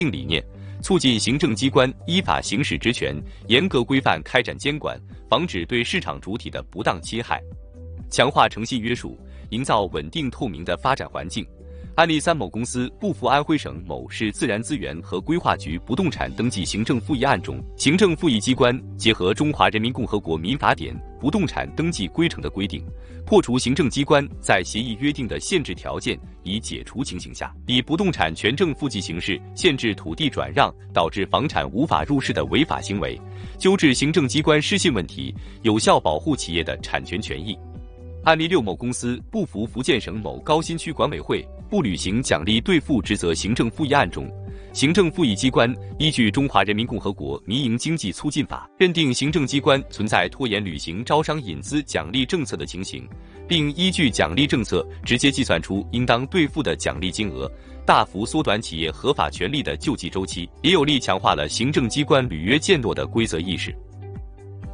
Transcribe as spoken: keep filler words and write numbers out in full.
理念，促进行政机关依法行使职权，严格规范开展监管，防止对市场主体的不当侵害，强化诚信约束，营造稳定透明的发展环境。案例三：某公司不服安徽省某市自然资源和规划局不动产登记行政复议案中，行政复议机关结合《中华人民共和国民法典》不动产登记规程的规定，破除行政机关在协议约定的限制条件已解除情形下，以不动产权证复记形式限制土地转让，导致房产无法入市的违法行为，纠治行政机关失信问题，有效保护企业的产权权益。案例六：某公司不服福建省某高新区管委会不履行奖励兑付职责行政复议案中，行政复议机关依据《中华人民共和国民营经济促进法》认定行政机关存在拖延履行招商引资奖励政策的情形，并依据奖励政策直接计算出应当兑付的奖励金额，大幅缩短企业合法权利的救济周期，也有力强化了行政机关履约践诺的规则意识。